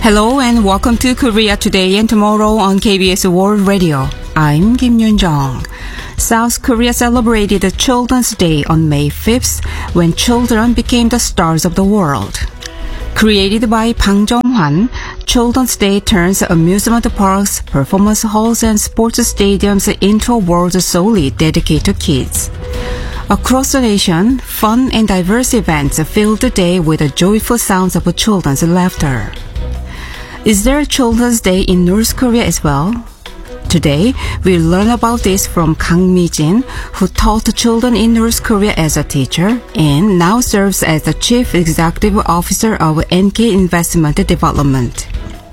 Hello and welcome to Korea Today and Tomorrow on KBS World Radio. I'm Kim Yun-jung. South Korea celebrated Children's Day on May 5th when children became the stars of the world. Created by Bang Jong-hwan, Children's Day turns amusement parks, performance halls, and sports stadiums into a world solely dedicated to kids. Across the nation, fun and diverse events filled the day with the joyful sounds of children's laughter. Is there a Children's Day in North Korea as well? Today, we'll learn about this from Kang Mi-jin, who taught children in North Korea as a teacher and now serves as the Chief Executive Officer of NK Investment Development.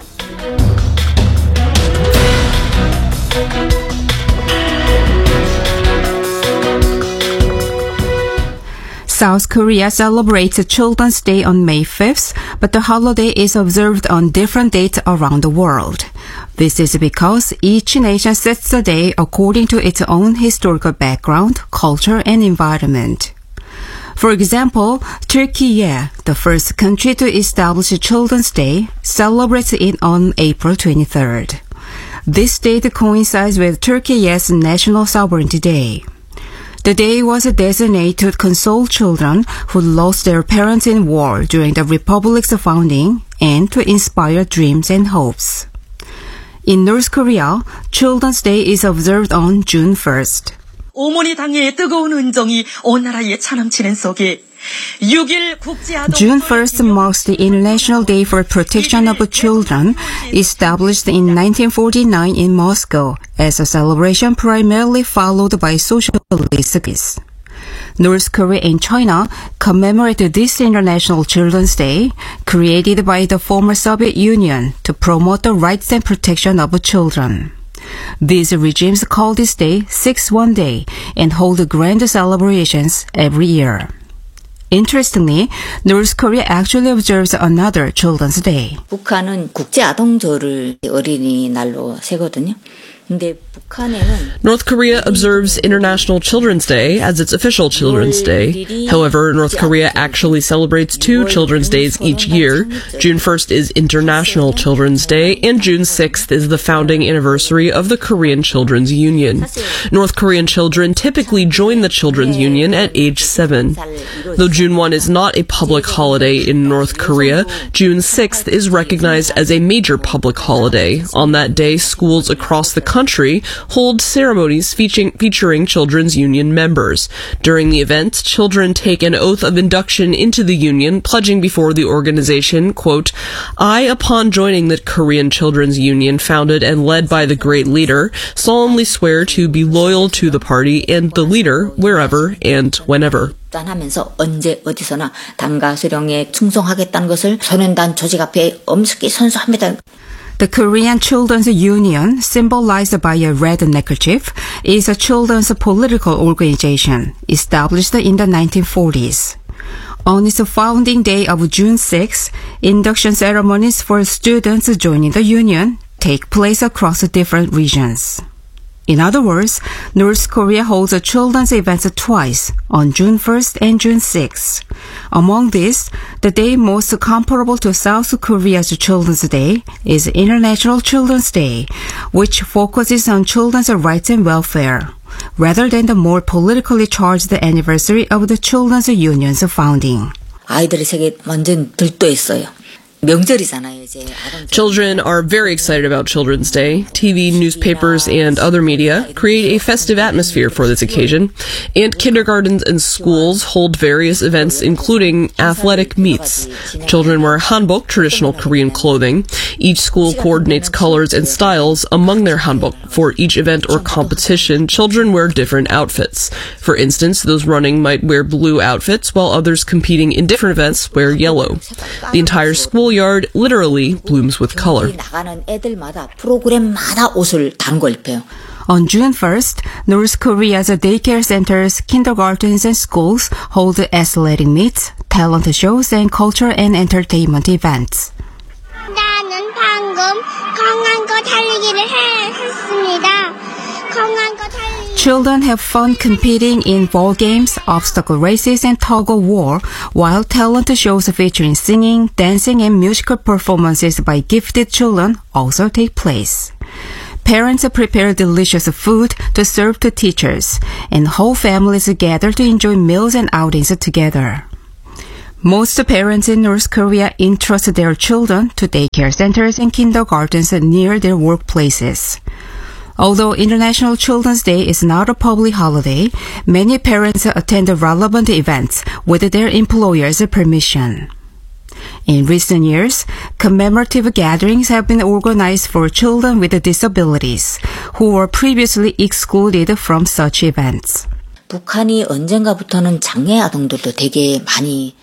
South Korea celebrates Children's Day on May 5th, but the holiday is observed on different dates around the world. This is because each nation sets the day according to its own historical background, culture, and environment. For example, Turkey, the first country to establish Children's Day, celebrates it on April 23rd. This date coincides with Turkey's National Sovereignty Day. The day was designated to console children who lost their parents in war during the Republic's founding and to inspire dreams and hopes. In North Korea, Children's Day is observed on June 1st. 어머니 당의 뜨거운 은정이 온 나라에 차넘치는 속에 June 1st marks the International Day for Protection of Children, established in 1949 in Moscow as a celebration primarily followed by socialist countries. North Korea and China commemorate this International Children's Day, created by the former Soviet Union to promote the rights and protection of children. These regimes call this day 6-1 Day and hold grand celebrations every year. Interestingly, North Korea actually observes another Children's Day. 북한은 국제 아동절을 어린이날로 세거든요. North Korea observes International Children's Day as its official Children's Day. However, North Korea actually celebrates two Children's Days each year. June 1st is International Children's Day, and June 6th is the founding anniversary of the Korean Children's Union. North Korean children typically join the Children's Union at age 7. Though June 1 is not a public holiday in North Korea, June 6th is recognized as a major public holiday. On that day, schools across the country hold ceremonies featuring Children's Union members. During the event, children take an oath of induction into the union, pledging before the organization, quote, "I, upon joining the Korean Children's Union founded and led by the great leader, solemnly swear to be loyal to the party and the leader wherever and whenever." 하면서 언제 어디서나 당과 수령에 충성하겠다는 것을 소년단 조직 앞에 엄숙히 선서합니다. The Korean Children's Union, symbolized by a red neckerchief, is a children's political organization established in the 1940s. On its founding day of June 6, induction ceremonies for students joining the union take place across different regions. In other words, North Korea holds children's events twice, on June 1st and June 6th. Among these, the day most comparable to South Korea's Children's Day is International Children's Day, which focuses on children's rights and welfare, rather than the more politically charged anniversary of the Children's Union's founding. 아이들의 세계 완전 들떠있어요. Children are very excited about Children's Day. TV, newspapers, and other media create a festive atmosphere for this occasion, and kindergartens and schools hold various events including athletic meets. Children wear hanbok, traditional Korean clothing. Each school coordinates colors and styles among their hanbok. For each event or competition, children wear different outfits. For instance, those running might wear blue outfits, while others competing in different events wear yellow. The entire schoolyard literally blooms with color. On June 1st, North Korea's daycare centers, kindergartens, and schools hold athletic meets, talent shows, and cultural and entertainment events. 나는 방금 강한 거 달리기를 했습니다. 강한 거 달리기 Children have fun competing in ball games, obstacle races, and tug-of-war, while talent shows featuring singing, dancing, and musical performances by gifted children also take place. Parents prepare delicious food to serve to teachers, and whole families gather to enjoy meals and outings together. Most parents in North Korea entrust their children to daycare centers and kindergartens near their workplaces. Although International Children's Day is not a public holiday, many parents attend relevant events with their employer's permission. In recent years, commemorative gatherings have been organized for children with disabilities who were previously excluded from such events. 북한이 언젠가부터는 장애 아동들도 되게 많이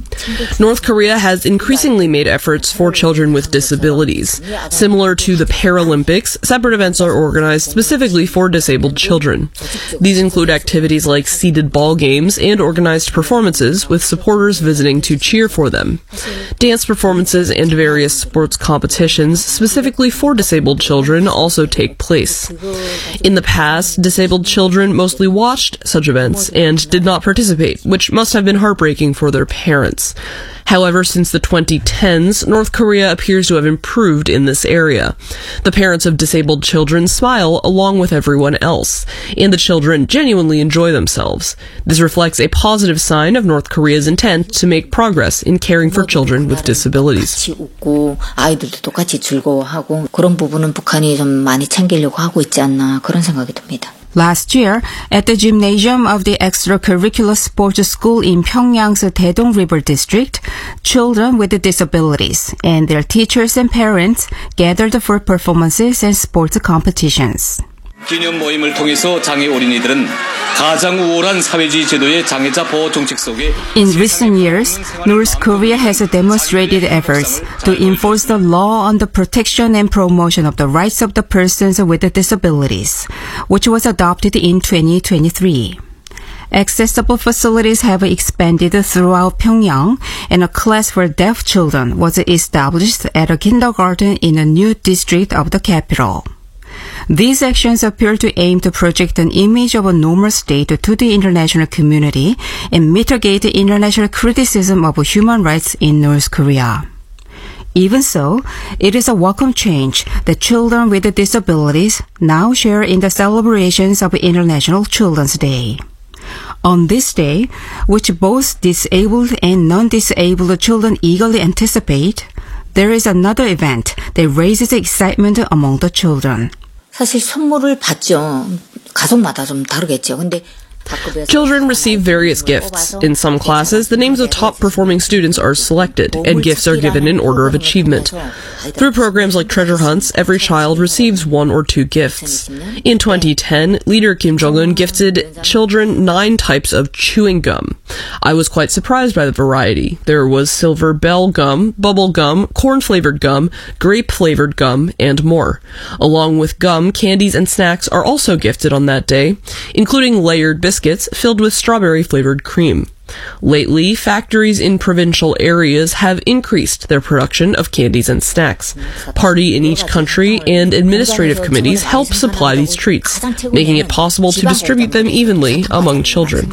North Korea has increasingly made efforts for children with disabilities. Similar to the Paralympics, separate events are organized specifically for disabled children. These include activities like seated ball games and organized performances with supporters visiting to cheer for them. Dance performances and various sports competitions specifically for disabled children also take place. In the past, disabled children mostly watched such events and did not participate, which must have been heartbreaking for their parents. However, since the 2010s, North Korea appears to have improved in this area. The parents of disabled children smile along with everyone else, and the children genuinely enjoy themselves. This reflects a positive sign of North Korea's intent to make progress in caring for children with disabilities. 같이 웃고 아이들도 똑같이 즐거워하고 그런 부분은 북한이 좀 많이 챙기려고 하고 있지 않나 그런 생각이 듭니다. Last year, at the gymnasium of the extracurricular sports school in Pyongyang's Daedong River District, children with disabilities and their teachers and parents gathered for performances and sports competitions. 기념 모임을 통해서 장애 어린이들은 가장 우월한 사회주의 제도의 장애자 보호 정책 속에 In recent years, North Korea has demonstrated efforts to enforce the law on the protection and promotion of the rights of the persons with disabilities, which was adopted in 2023. Accessible facilities have expanded throughout Pyongyang, and a class for deaf children was established at a kindergarten in a new district of the capital. These actions appear to aim to project an image of a normal state to the international community and mitigate international criticism of human rights in North Korea. Even so, it is a welcome change that children with disabilities now share in the celebrations of International Children's Day. On this day, which both disabled and non-disabled children eagerly anticipate, there is another event that raises excitement among the children. 사실 선물을 받죠. 가족마다 좀 다르겠죠. 근데 Children receive various gifts. In some classes, the names of top-performing students are selected, and gifts are given in order of achievement. Through programs like treasure hunts, every child receives 1 or 2 gifts. In 2010, leader Kim Jong-un gifted children 9 types of chewing gum. I was quite surprised by the variety. There was silver bell gum, bubble gum, corn-flavored gum, grape-flavored gum, and more. Along with gum, candies and snacks are also gifted on that day, including layered biscuits filled with strawberry-flavored cream. Lately, factories in provincial areas have increased their production of candies and snacks. Party in each country and administrative committees help supply these treats, making it possible to distribute them evenly among children.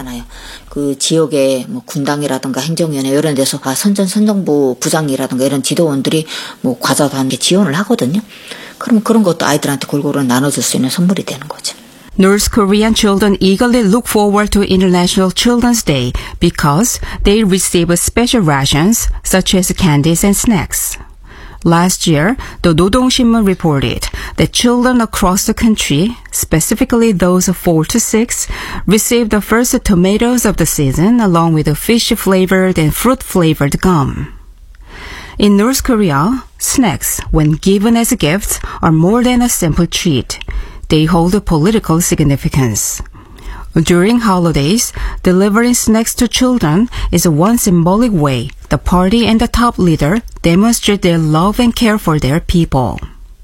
그 지역의 뭐 군당이라든가 행정위원회 이런 데서 선정부 부장이라든가 이런 지도원들이 뭐 과자도 한 개 지원을 하거든요. 그럼 그런 것도 아이들한테 골고루 나눠줄 수 있는 선물이 되는 거죠. North Korean children eagerly look forward to International Children's Day because they receive special rations such as candies and snacks. Last year, the Nodong Shinmun reported that children across the country, specifically those 4 to 6, received the first tomatoes of the season along with fish-flavored and fruit-flavored gum. In North Korea, snacks, when given as gifts, are more than a simple treat. They hold a political significance. During holidays, delivering snacks to children is one symbolic way the party and the top leader demonstrate their love and care for their people.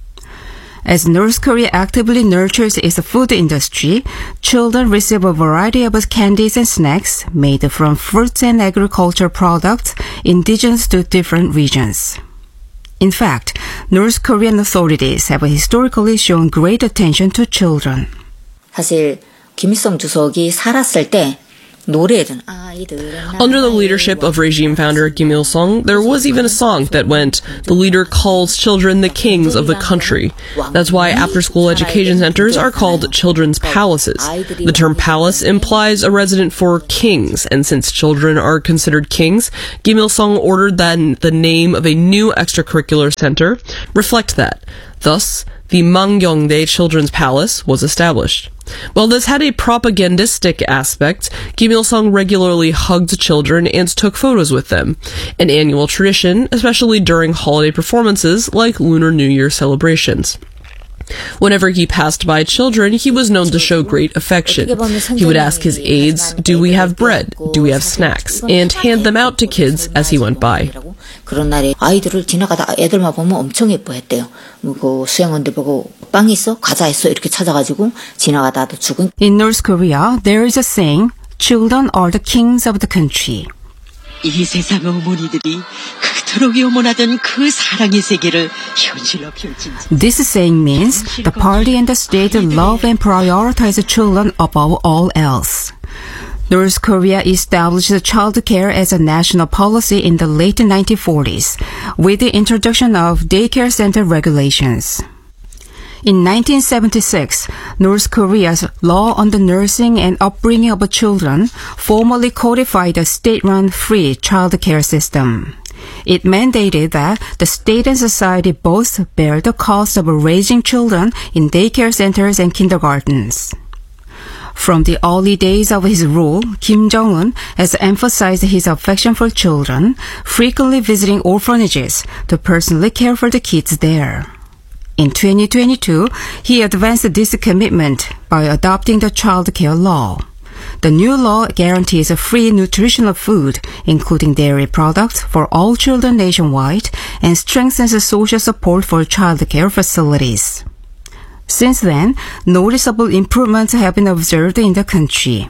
As North Korea actively nurtures its food industry, children receive a variety of candies and snacks made from fruits and agricultural products indigenous to different regions. In fact, North Korean authorities have historically shown great attention to children. 사실 김일성 주석이 살았을 때 노래든 Under the leadership of regime founder Kim Il-sung, there was even a song that went, "The leader calls children the kings of the country." That's why after-school education centers are called children's palaces. The term palace implies a residence for kings, and since children are considered kings, Kim Il-sung ordered that the name of a new extracurricular center reflect that. Thus, the Mangyongdae Children's Palace was established. While this had a propagandistic aspect, Kim Il-sung regularly hugged children and took photos with them, an annual tradition, especially during holiday performances like Lunar New Year celebrations. Whenever he passed by children, he was known to show great affection. He would ask his aides, "Do we have bread? Do we have snacks?" and hand them out to kids as he went by. 그런 날에 아이들을 지나가다 애들만 보면 엄청 예뻐했대요. 그 수행원들 보고 빵 있어? 과자 있어? 이렇게 찾아가지고 지나가다도 주고. In North Korea, there is a saying, "Children are the kings of the country." 이 세상 어머니들이 그토록 염원하던 그 사랑의 세계를 현실로 펼친 This saying means the party and the state love and prioritize children above all else. North Korea established child care as a national policy in the late 1940s with the introduction of daycare center regulations. In 1976, North Korea's law on the nursing and upbringing of children formally codified the state-run free child care system. It mandated that the state and society both bear the cost of raising children in daycare centers and kindergartens. From the early days of his rule, Kim Jong-un has emphasized his affection for children, frequently visiting orphanages to personally care for the kids there. In 2022, he advanced this commitment by adopting the child care law. The new law guarantees free nutritional food, including dairy products, for all children nationwide and strengthens social support for child care facilities. Since then, noticeable improvements have been observed in the country.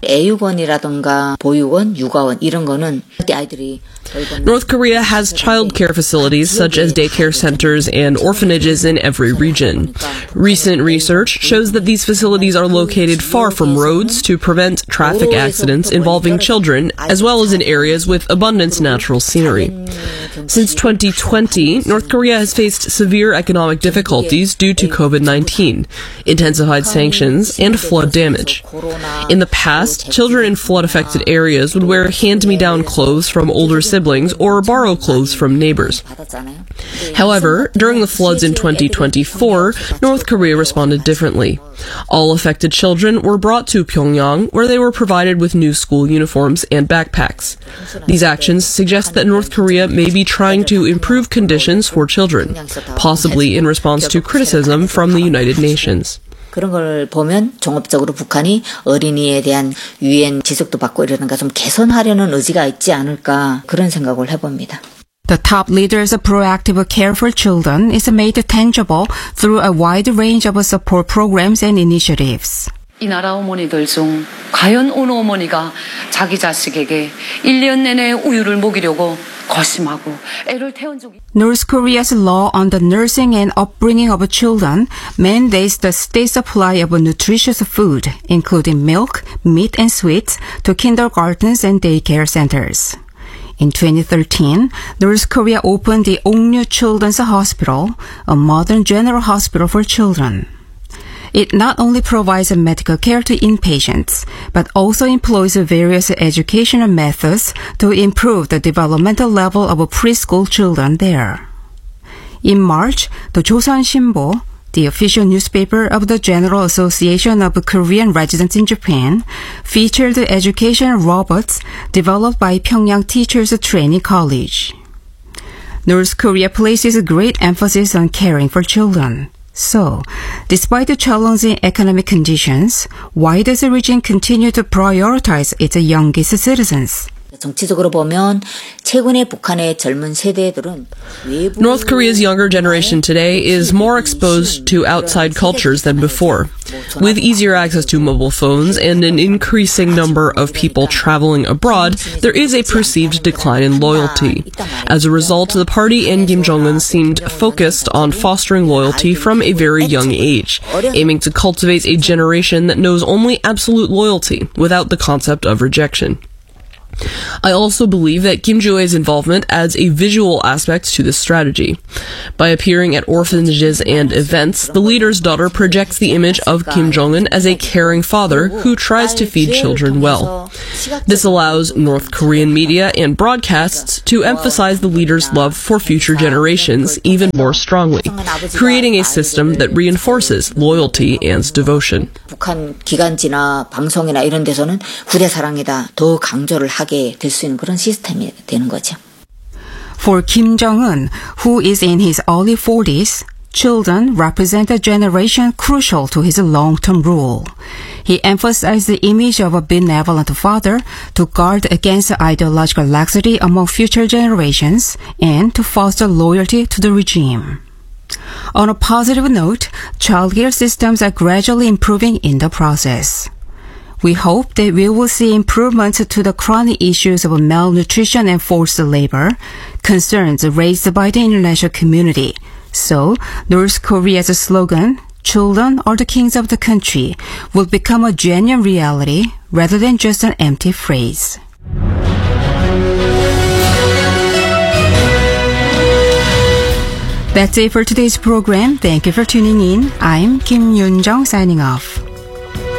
애육원이라든가 보육원, 육아원 이런 거는 아이들이 North Korea has child care facilities such as daycare centers and orphanages in every region. Recent research shows that these facilities are located far from roads to prevent traffic accidents involving children, as well as in areas with abundant natural scenery. Since 2020, North Korea has faced severe economic difficulties due to COVID-19, intensified sanctions, and flood damage. In the past, children in flood-affected areas would wear hand-me-down clothes from older siblings or borrow clothes from neighbors. However, during the floods in 2024, North Korea responded differently. All affected children were brought to Pyongyang, where they were provided with new school uniforms and backpacks. These actions suggest that North Korea may be trying to improve conditions for children, possibly in response to criticism from the United Nations. 그런 걸 보면 종합적으로 북한이 어린이에 대한 유엔 지적도 받고 이러는가 좀 개선하려는 의지가 있지 않을까 그런 생각을 해봅니다. The top leader's proactive care for children is made tangible through a wide range of support programs and initiatives. 이 나라 어머니들 중 과연 어느 어머니가 자기 자식에게 1년 내내 우유를 먹이려고 거심하고 애를 태운 적이 North Korea's law on the nursing and upbringing of children mandates the state supply of nutritious food, including milk, meat, and sweets, to kindergartens and daycare centers. In 2013, North Korea opened the Ongnu Children's Hospital, a modern general hospital for children. It not only provides medical care to inpatients, but also employs various educational methods to improve the developmental level of preschool children there. In March, the Joseon Shinbo, the official newspaper of the General Association of Korean Residents in Japan, featured educational robots developed by Pyongyang Teachers Training College. North Korea places great emphasis on caring for children. So, despite the challenging economic conditions, why does the region continue to prioritize its youngest citizens? 정치적으로 보면 최근에 북한의 젊은 세대들은 North Korea's younger generation today is more exposed to outside cultures than before. With easier access to mobile phones and an increasing number of people traveling abroad, there is a perceived decline in loyalty. As a result, the party and Kim Jong-un seemed focused on fostering loyalty from a very young age, aiming to cultivate a generation that knows only absolute loyalty without the concept of rejection. I also believe that Kim Joo-ae's involvement adds a visual aspect to this strategy. By appearing at orphanages and events, the leader's daughter projects the image of Kim Jong-un as a caring father who tries to feed children well. This allows North Korean media and broadcasts to emphasize the leader's love for future generations even more strongly, creating a system that reinforces loyalty and devotion. 북한 기관지나 방송이나 이런 데서는 후대 사랑이다 더 강조를 하게 될 수 있는 그런 시스템이 되는 거죠. For Kim Jong-un, who is in his early 40s, children represent a generation crucial to his long-term rule. He emphasized the image of a benevolent father to guard against ideological laxity among future generations and to foster loyalty to the regime. On a positive note, childcare systems are gradually improving in the process. We hope that we will see improvements to the chronic issues of malnutrition and forced labor, concerns raised by the international community. So, North Korea's slogan, "Children are the kings of the country," will become a genuine reality rather than just an empty phrase. That's it for today's program. Thank you for tuning in. I'm Kim Yoon-jung signing off.